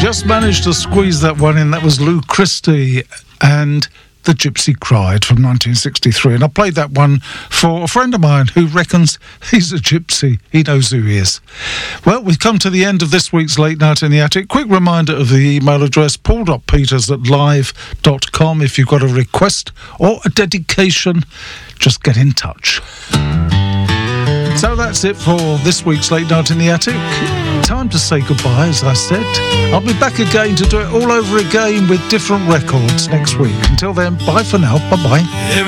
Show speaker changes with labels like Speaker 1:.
Speaker 1: just managed to squeeze that one in. That was Lou Christie and The Gypsy Cried from 1963. And I played that one for a friend of mine who reckons he's a gypsy. He knows who he is. Well, we've come to the end of this week's Late Night in the Attic. Quick reminder of the email address, paul.peters@live.com. If you've got a request or a dedication, just get in touch. So that's it for this week's Late Night in the Attic. Time to say goodbye, as I said. I'll be back again to do it all over again with different records next week. Until then, bye for now. Bye-bye.